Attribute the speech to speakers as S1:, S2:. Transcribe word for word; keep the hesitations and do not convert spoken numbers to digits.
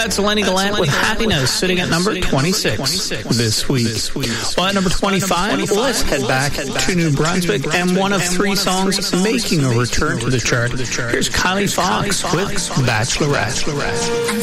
S1: That's Lenny Gallant with Happiness, sitting at number twenty-six this week. Well, at number twenty-five, let's head back to New Brunswick and one of three songs making a return to the chart. Here's Kylie Fox with Bachelorette.